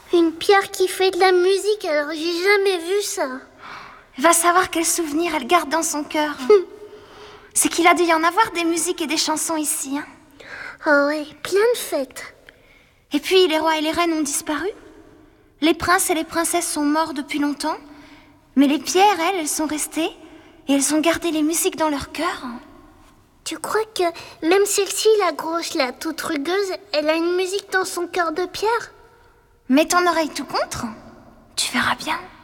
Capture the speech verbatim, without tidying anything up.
Une pierre qui fait de la musique, alors j'ai jamais vu ça. Va savoir quel souvenir elle garde dans son cœur. C'est qu'il a dû y en avoir des musiques et des chansons ici. Hein. Oh ouais, plein de fêtes. Et puis les rois et les reines ont disparu. Les princes et les princesses sont morts depuis longtemps. Mais les pierres, elles, elles sont restées. Et elles ont gardé les musiques dans leur cœur. Tu crois que même celle-ci, la grosse, la toute rugueuse, elle a une musique dans son cœur de pierre? Mets ton oreille tout contre, tu verras bien.